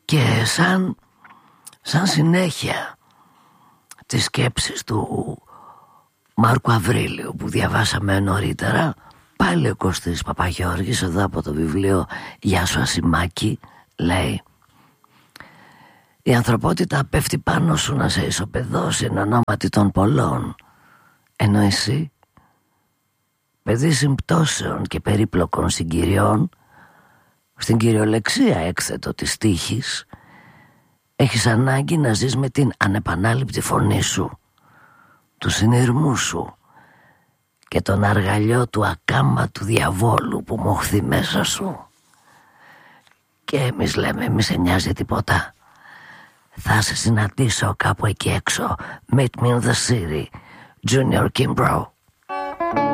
Και σαν συνέχεια τις σκέψεις του Μάρκου Αβρίλιου που διαβάσαμε νωρίτερα, πάλι ο Κωστής Παπαγιώργης εδώ από το βιβλίο «Γεια σου Ασημάκη» λέει: «Η ανθρωπότητα πέφτει πάνω σου να σε ισοπεδώσει εν ονόματι των πολλών, ενώ εσύ, παιδί συμπτώσεων και περίπλοκων συγκυριών, στην κυριολεξία έκθετο της τύχης, έχεις ανάγκη να ζεις με την ανεπανάληπτη φωνή σου, του συνειρμού σου και τον αργαλιό του ακάματου διαβόλου που μοχθεί μέσα σου. Και εμείς λέμε, μη σε νοιάζει τίποτα. Θα σε συναντήσω κάπου εκεί έξω. Meet me in the city, Junior Kimbrough».